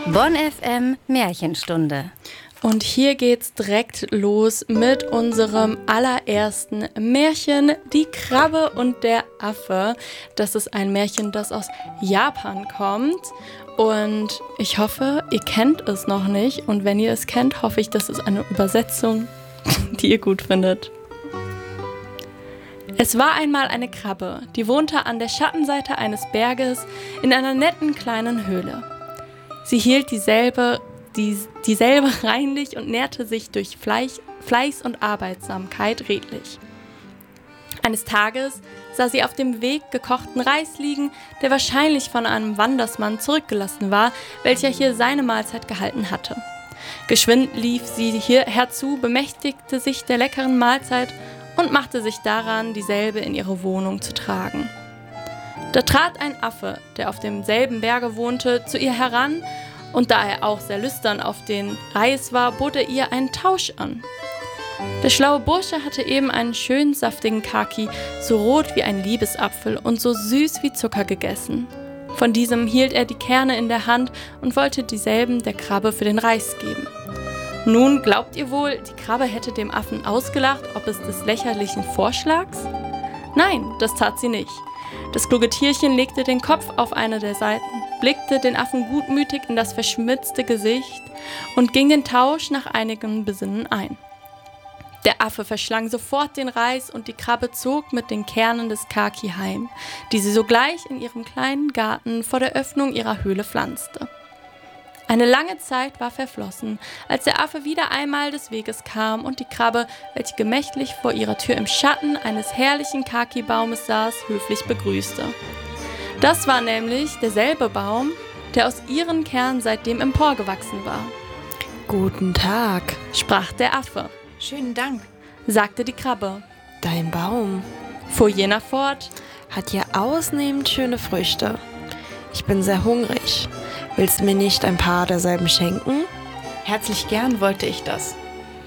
Bonn FM Märchenstunde. Und hier geht's direkt los mit unserem allerersten Märchen, die Krabbe und der Affe. Das ist ein Märchen, das aus Japan kommt. Und ich hoffe, ihr kennt es noch nicht. Und wenn ihr es kennt, hoffe ich, dass es eine Übersetzung, die ihr gut findet. Es war einmal eine Krabbe, die wohnte an der Schattenseite eines Berges in einer netten kleinen Höhle. Sie hielt dieselbe reinlich und nährte sich durch Fleiß und Arbeitsamkeit redlich. Eines Tages sah sie auf dem Weg gekochten Reis liegen, der wahrscheinlich von einem Wandersmann zurückgelassen war, welcher hier seine Mahlzeit gehalten hatte. Geschwind lief sie hier herzu, bemächtigte sich der leckeren Mahlzeit und machte sich daran, dieselbe in ihre Wohnung zu tragen. Da trat ein Affe, der auf demselben Berge wohnte, zu ihr heran, und da er auch sehr lüstern auf den Reis war, bot er ihr einen Tausch an. Der schlaue Bursche hatte eben einen schönen saftigen Kaki, so rot wie ein Liebesapfel und so süß wie Zucker gegessen. Von diesem hielt er die Kerne in der Hand und wollte dieselben der Krabbe für den Reis geben. Nun, glaubt ihr wohl, die Krabbe hätte dem Affen ausgelacht, ob es des lächerlichen Vorschlags? Nein, das tat sie nicht. Das kluge Tierchen legte den Kopf auf eine der Seiten, blickte den Affen gutmütig in das verschmitzte Gesicht und ging den Tausch nach einigem Besinnen ein. Der Affe verschlang sofort den Reis und die Krabbe zog mit den Kernen des Kaki heim, die sie sogleich in ihrem kleinen Garten vor der Öffnung ihrer Höhle pflanzte. Eine lange Zeit war verflossen, als der Affe wieder einmal des Weges kam und die Krabbe, welche gemächlich vor ihrer Tür im Schatten eines herrlichen Kaki-Baumes saß, höflich begrüßte. Das war nämlich derselbe Baum, der aus ihren Kernen seitdem emporgewachsen war. »Guten Tag«, sprach der Affe. »Schönen Dank«, sagte die Krabbe. »Dein Baum«, fuhr jener fort, »hat ja ausnehmend schöne Früchte. Ich bin sehr hungrig. Willst du mir nicht ein paar derselben schenken?« »Herzlich gern wollte ich das.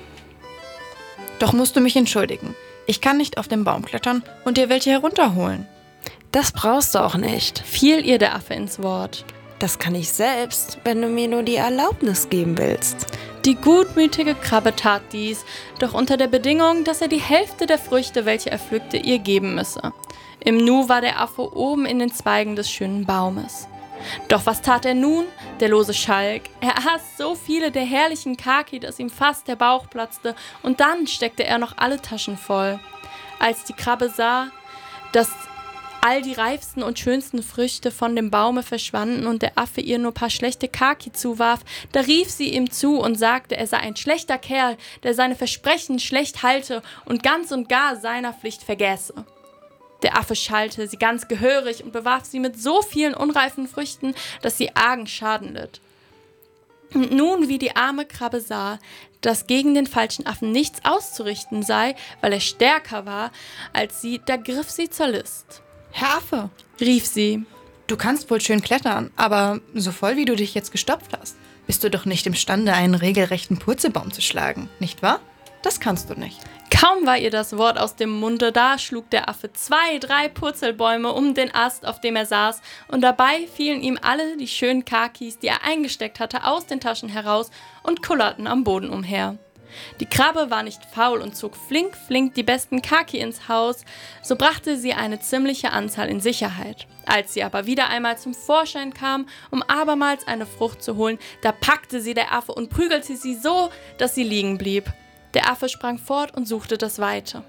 Doch musst du mich entschuldigen. Ich kann nicht auf den Baum klettern und dir welche herunterholen.« »Das brauchst du auch nicht«, fiel ihr der Affe ins Wort. »Das kann ich selbst, wenn du mir nur die Erlaubnis geben willst.« Die gutmütige Krabbe tat dies, doch unter der Bedingung, dass er die Hälfte der Früchte, welche er pflückte, ihr geben müsse. Im Nu war der Affe oben in den Zweigen des schönen Baumes. Doch was tat er nun, der lose Schalk? Er aß so viele der herrlichen Kaki, dass ihm fast der Bauch platzte, und dann steckte er noch alle Taschen voll. Als die Krabbe sah, dass all die reifsten und schönsten Früchte von dem Baume verschwanden und der Affe ihr nur paar schlechte Kaki zuwarf, da rief sie ihm zu und sagte, er sei ein schlechter Kerl, der seine Versprechen schlecht halte und ganz und gar seiner Pflicht vergäße. Der Affe schalt sie ganz gehörig und bewarf sie mit so vielen unreifen Früchten, dass sie argen Schaden litt. Und nun, wie die arme Krabbe sah, dass gegen den falschen Affen nichts auszurichten sei, weil er stärker war als sie, da griff sie zur List. »Herr Affe«, rief sie, »du kannst wohl schön klettern, aber so voll wie du dich jetzt gestopft hast, bist du doch nicht imstande, einen regelrechten Purzelbaum zu schlagen, nicht wahr? Das kannst du nicht.« Kaum war ihr das Wort aus dem Munde, da schlug der Affe 2, 3 Purzelbäume um den Ast, auf dem er saß, und dabei fielen ihm alle die schönen Kakis, die er eingesteckt hatte, aus den Taschen heraus und kullerten am Boden umher. Die Krabbe war nicht faul und zog flink die besten Kaki ins Haus, so brachte sie eine ziemliche Anzahl in Sicherheit. Als sie aber wieder einmal zum Vorschein kam, um abermals eine Frucht zu holen, da packte sie der Affe und prügelte sie so, dass sie liegen blieb. Der Affe sprang fort und suchte das Weite.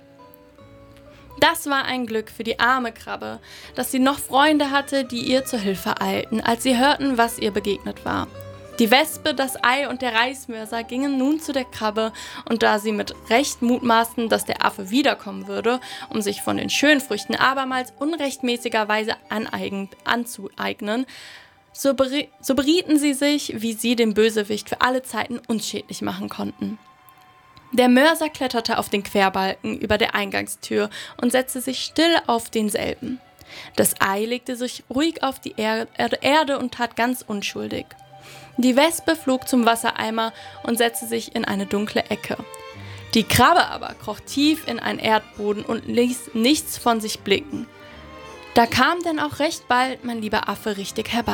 Das war ein Glück für die arme Krabbe, dass sie noch Freunde hatte, die ihr zur Hilfe eilten, als sie hörten, was ihr begegnet war. Die Wespe, das Ei und der Reismörser gingen nun zu der Krabbe, und da sie mit Recht mutmaßten, dass der Affe wiederkommen würde, um sich von den schönen Früchten abermals unrechtmäßigerweise anzueignen, so berieten sie sich, wie sie den Bösewicht für alle Zeiten unschädlich machen konnten. Der Mörser kletterte auf den Querbalken über der Eingangstür und setzte sich still auf denselben. Das Ei legte sich ruhig auf die Erde und tat ganz unschuldig. Die Wespe flog zum Wassereimer und setzte sich in eine dunkle Ecke. Die Krabbe aber kroch tief in einen Erdboden und ließ nichts von sich blicken. Da kam denn auch recht bald mein lieber Affe richtig herbei.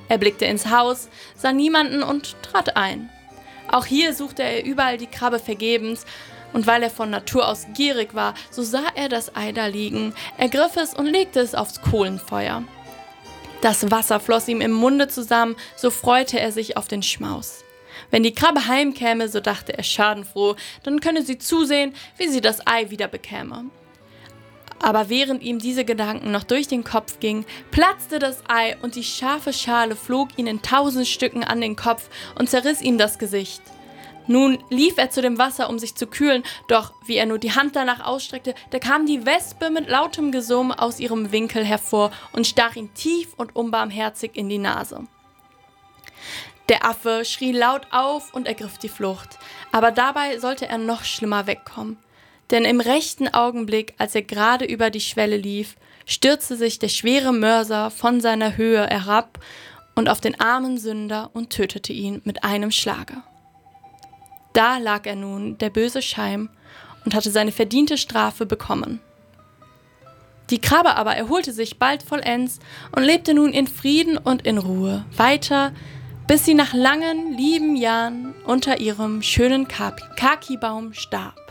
Er blickte ins Haus, sah niemanden und trat ein. Auch hier suchte er überall die Krabbe vergebens, und weil er von Natur aus gierig war, so sah er das Ei da liegen, ergriff es und legte es aufs Kohlenfeuer. Das Wasser floss ihm im Munde zusammen, so freute er sich auf den Schmaus. Wenn die Krabbe heimkäme, so dachte er schadenfroh, dann könne sie zusehen, wie sie das Ei wieder bekäme. Aber während ihm diese Gedanken noch durch den Kopf gingen, platzte das Ei und die scharfe Schale flog ihm in 1000 Stücken an den Kopf und zerriss ihm das Gesicht. Nun lief er zu dem Wasser, um sich zu kühlen, doch wie er nur die Hand danach ausstreckte, da kam die Wespe mit lautem Gesumm aus ihrem Winkel hervor und stach ihn tief und unbarmherzig in die Nase. Der Affe schrie laut auf und ergriff die Flucht, aber dabei sollte er noch schlimmer wegkommen. Denn im rechten Augenblick, als er gerade über die Schwelle lief, stürzte sich der schwere Mörser von seiner Höhe herab und auf den armen Sünder und tötete ihn mit einem Schlage. Da lag er nun, der böse Schalm, und hatte seine verdiente Strafe bekommen. Die Krabbe aber erholte sich bald vollends und lebte nun in Frieden und in Ruhe weiter, bis sie nach langen, lieben Jahren unter ihrem schönen Kaki-Baum starb.